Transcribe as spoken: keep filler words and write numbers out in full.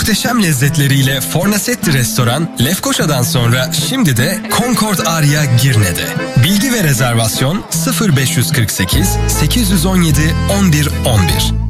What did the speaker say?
Muhteşem lezzetleriyle Fornasetti Restoran, Lefkoşa'dan sonra şimdi de Concord Aria Girne'de. Bilgi ve rezervasyon sıfır beş kırk sekiz sekiz yüz on yedi on bir on bir.